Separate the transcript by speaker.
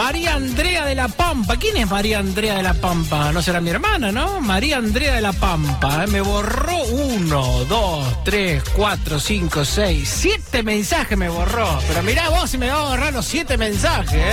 Speaker 1: María Andrea de la Pampa. ¿Quién es María Andrea de la Pampa? No será mi hermana, ¿no? María Andrea de la Pampa. Me borró 1, 2, 3, 4, 5, 6, 7 mensajes me borró. Pero mirá vos si me va a borrar los 7 mensajes,